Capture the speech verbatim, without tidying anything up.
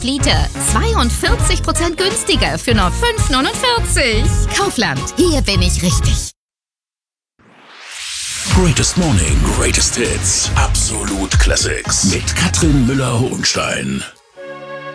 Liter. zweiundvierzig Prozent günstiger für nur fünf neunundvierzig. Kaufland, hier bin ich richtig. Greatest Morning, Greatest Hits. Absolut Classics. Mit Katrin Müller-Hohenstein.